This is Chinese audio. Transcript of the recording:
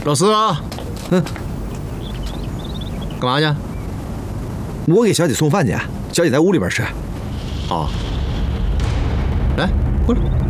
老师啊，干嘛去？ 我给小姐送饭去，小姐在屋里边吃。 哦，来，过来。